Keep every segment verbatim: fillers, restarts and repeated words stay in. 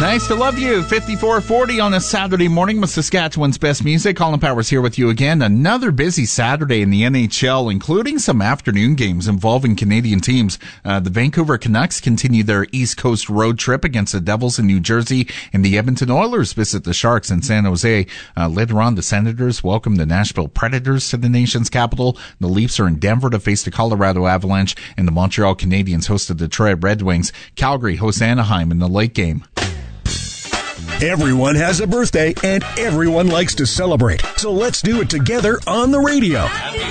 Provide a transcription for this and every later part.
Nice to love you. fifty-four forty on a Saturday morning with Saskatchewan's best music. Colin Powers here with you again. Another busy Saturday in the N H L, including some afternoon games involving Canadian teams. Uh, the Vancouver Canucks continue their East Coast road trip against the Devils in New Jersey, and the Edmonton Oilers visit the Sharks in San Jose. Uh, later on, the Senators welcome the Nashville Predators to the nation's capital. The Leafs are in Denver to face the Colorado Avalanche, and the Montreal Canadiens host the Detroit Red Wings. Calgary hosts Anaheim in the late game. Everyone has a birthday, and everyone likes to celebrate. So let's do it together on the radio.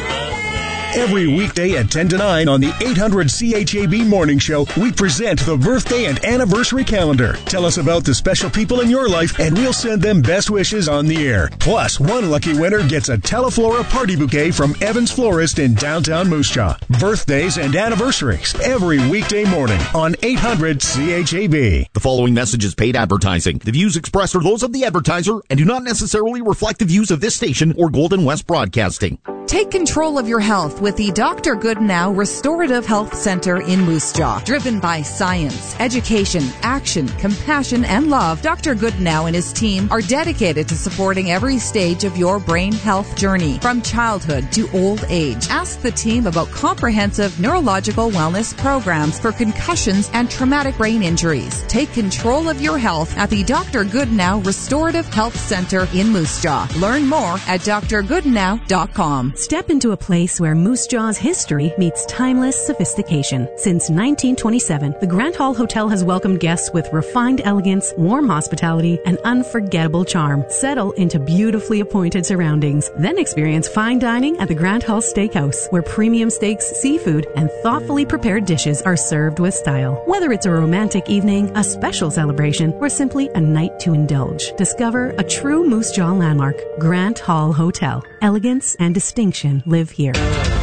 Every weekday at ten to nine on the eight hundred C H A B Morning Show, we present the birthday and anniversary calendar. Tell us about the special people in your life, and we'll send them best wishes on the air. Plus, one lucky winner gets a Teleflora party bouquet from Evans Florist in downtown Moose Jaw. Birthdays and anniversaries every weekday morning on eight hundred C H A B. The following message is paid advertising. The views expressed are those of the advertiser and do not necessarily reflect the views of this station or Golden West Broadcasting. Take control of your health with the Doctor Goodnow Restorative Health Center in Moose Jaw. Driven by science, education, action, compassion, and love, Doctor Goodnow and his team are dedicated to supporting every stage of your brain health journey, from childhood to old age. Ask the team about comprehensive neurological wellness programs for concussions and traumatic brain injuries. Take control of your health at the Doctor Goodnow Restorative Health Center in Moose Jaw. Learn more at d r goodnow dot com. Step into a place where Moose Jaw's history meets timeless sophistication. Since nineteen twenty-seven, the Grant Hall Hotel has welcomed guests with refined elegance, warm hospitality, and unforgettable charm. Settle into beautifully appointed surroundings. Then experience fine dining at the Grant Hall Steakhouse, where premium steaks, seafood, and thoughtfully prepared dishes are served with style. Whether it's a romantic evening, a special celebration, or simply a night to indulge, discover a true Moose Jaw landmark. Grant Hall Hotel. Elegance and distinction live here.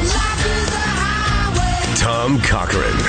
Tom Cochrane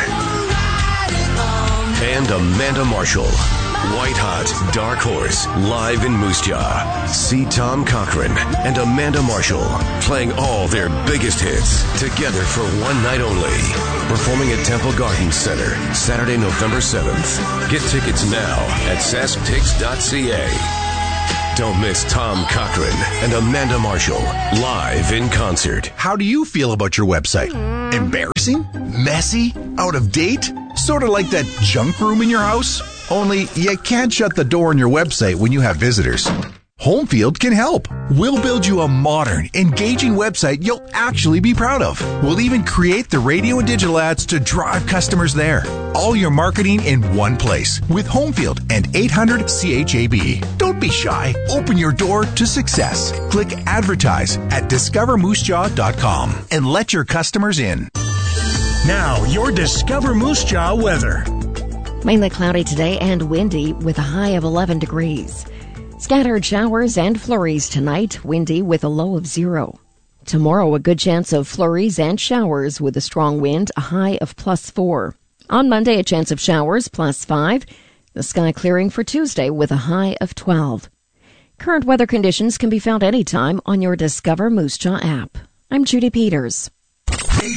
and Amanda Marshall. White Hot Dark Horse live in Moose Jaw. See Tom Cochrane and Amanda Marshall playing all their biggest hits together for one night only. Performing at Temple Gardens Center Saturday, November seventh. Get tickets now at sask tix dot c a. Don't miss Tom Cochrane and Amanda Marshall live in concert. How do you feel about your website? Embarrassing? Messy? Out of date? Sort of like that junk room in your house? Only you can't shut the door on your website when you have visitors. Homefield can help. We'll build you a modern, engaging website you'll actually be proud of. We'll even create the radio and digital ads to drive customers there. All your marketing in one place with Homefield and eight hundred C H A B. Don't be shy. Open your door to success. Click advertise at discover moose jaw dot com and let your customers in. Now, your Discover Moose Jaw weather. Mainly cloudy today and windy with a high of eleven degrees. Scattered showers and flurries tonight, windy with a low of zero. Tomorrow, a good chance of flurries and showers with a strong wind, a high of plus four. On Monday, a chance of showers, plus five. The sky clearing for Tuesday with a high of twelve. Current weather conditions can be found anytime on your Discover Moose Jaw app. I'm Judy Peters.